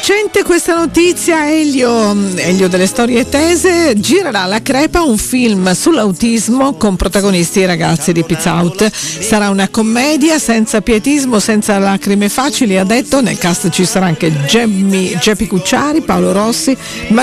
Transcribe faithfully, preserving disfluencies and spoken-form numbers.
Recente questa notizia, Elio, Elio delle storie tese girerà La Crepa, un film sull'autismo con protagonisti i ragazzi di Pizza Out. Sarà una commedia senza pietismo, senza lacrime facili, ha detto. Nel cast ci sarà anche Gemmi, Geppi Cucciari, Paolo Rossi,